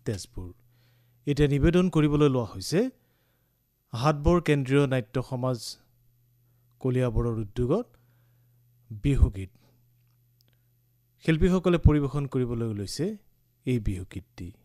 তেজপুৰ। এতিয়া নিবেদন কৰিবলৈ লোৱা হৈছে হাটবৰ কেন্দ্ৰীয় নাট্য সমাজ কলিয়াবৰৰ উদ্যোগত বিহুগীত। শিল্পীসকলে পৰিৱেশন কৰিবলৈ লৈছে এই বিহুগীতটি।